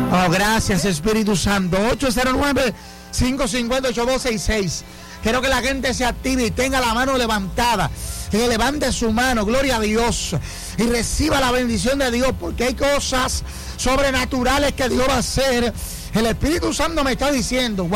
Oh, gracias, Espíritu Santo. 809-550-8266. Quiero que la gente se active y tenga la mano levantada. Que levante su mano, gloria a Dios, y reciba la bendición de Dios, porque hay cosas sobrenaturales que Dios va a hacer. El Espíritu Santo me está diciendo, wow.